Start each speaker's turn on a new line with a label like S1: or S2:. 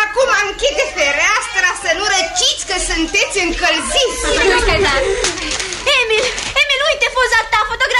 S1: acum închide fereastra să nu răciți că sunteți încălziți.
S2: Emil, uite poza ta, fotografia